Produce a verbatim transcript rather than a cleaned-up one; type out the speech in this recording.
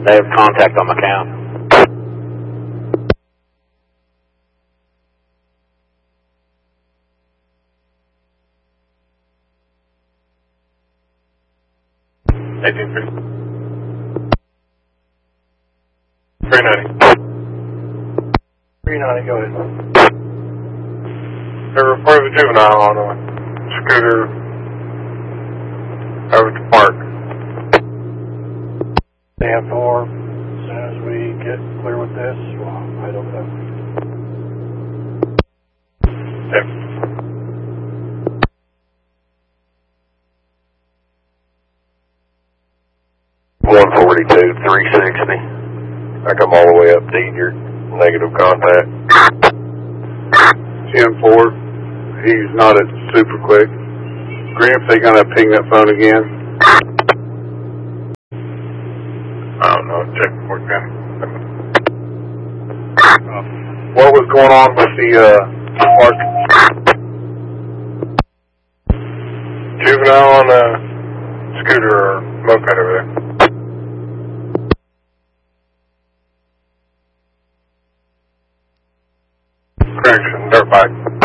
They have contact on McCown. eighteen fifty. three ninety. three ninety, go ahead. They reported a juvenile on a scooter over to park. ten four, as soon as we get clear with this, well, I don't know. Yep. one forty-two, three sixty. I come all the way up to your negative contact. ten four, he's not at super quick. Gramps, they gonna ping that phone again? I don't know, check the port pen. Uh, what was going on with the, uh, park? Juvenile on a scooter or moped over there. Correction, dirt bike.